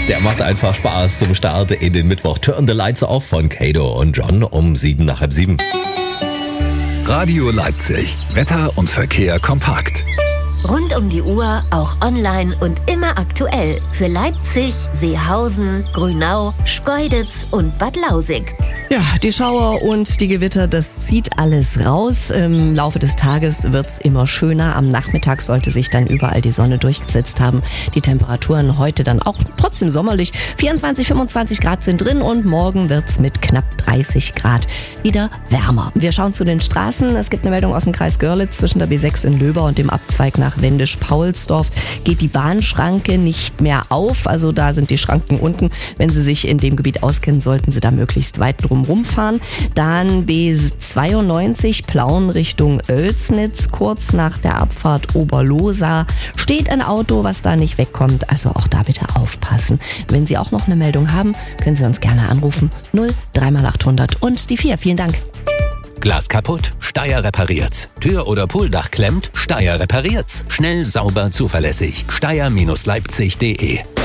Der macht einfach Spaß zum Start in den Mittwoch. Turn the Lights Off von Kato und John um 7:30. Radio Leipzig. Wetter und Verkehr kompakt. Rund um die Uhr, auch online und immer aktuell. Für Leipzig, Seehausen, Grünau, Schkeuditz und Bad Lausig. Ja, die Schauer und die Gewitter, das zieht alles raus. Im Laufe des Tages wird's immer schöner. Am Nachmittag sollte sich dann überall die Sonne durchgesetzt haben. Die Temperaturen heute dann auch trotzdem sommerlich. 24, 25 Grad sind drin und morgen wird's mit knapp 30 Grad wieder wärmer. Wir schauen zu den Straßen. Es gibt eine Meldung aus dem Kreis Görlitz. Zwischen der B6 in Löber und dem Abzweig nach Wendisch-Paulsdorf geht die Bahnschranke nicht mehr auf. Also da sind die Schranken unten. Wenn Sie sich in dem Gebiet auskennen, sollten Sie da möglichst weit drum rumfahren. Dann B92 Plauen Richtung Oelsnitz. Kurz nach der Abfahrt Oberlosa steht ein Auto, was da nicht wegkommt. Also auch da bitte aufpassen. Wenn Sie auch noch eine Meldung haben, können Sie uns gerne anrufen. 0 3x800 und die 4. Vielen Dank. Glas kaputt? Steyr repariert's. Tür- oder Pooldach klemmt? Steyr repariert's. Schnell, sauber, zuverlässig. Steyr-Leipzig.de